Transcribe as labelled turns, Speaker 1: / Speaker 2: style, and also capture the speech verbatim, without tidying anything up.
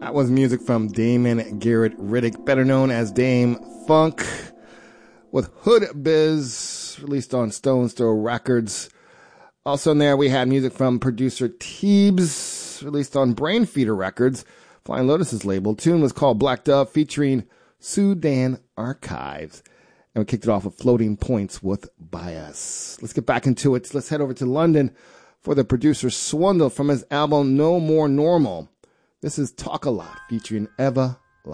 Speaker 1: That was music from Damon Garrett Riddick, better known as Dame Funk, with Hood Biz, released on Stone's Throw Records. Also in there, we had music from producer Teebs, released on Brainfeeder Records, Flying Lotus's label. The tune was called Black Dove, featuring Sudan Archives. And we kicked it off with Floating Points with Bias. Let's get back into it. Let's head over to London for the producer Swindle from his album No More Normal. This is Talk A Lot, featuring Eva